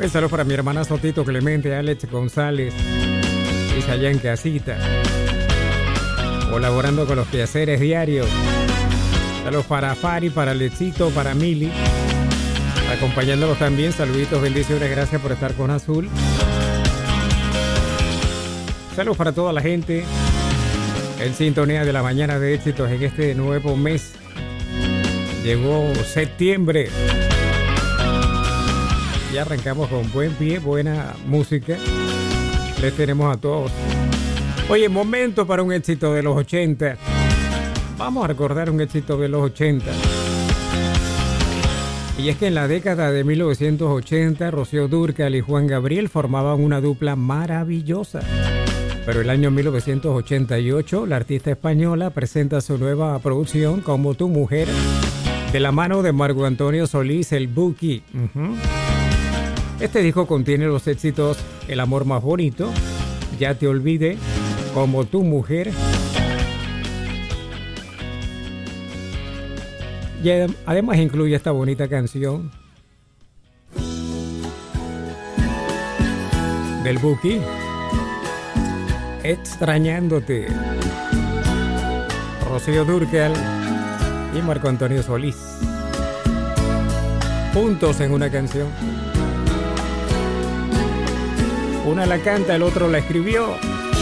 Saludos para mi hermana Sotito Clemente, Alex González y allá en casita, colaborando con los quehaceres diarios. Saludos para Fari, para Lechito, para Mili, acompañándolos también. Saluditos, bendiciones, gracias por estar con Azul. Saludos para toda la gente en sintonía de la mañana de éxitos en este nuevo mes. Llegó septiembre y arrancamos con buen pie, buena música. Les tenemos a todos. Oye, momento para un éxito de los 80. Vamos a recordar un éxito de los 80. Y es que en la década de 1980, Rocío Dúrcal y Juan Gabriel formaban una dupla maravillosa. Pero el año 1988, la artista española presenta su nueva producción Como tu mujer, de la mano de Marco Antonio Solís, el Buki. Este disco contiene los éxitos El amor más bonito, Ya te olvidé, Como tu mujer. Y además incluye esta bonita canción del Buki, Extrañándote. Rocío Dúrcal y Marco Antonio Solís, juntos en una canción. Una la canta, el otro la escribió.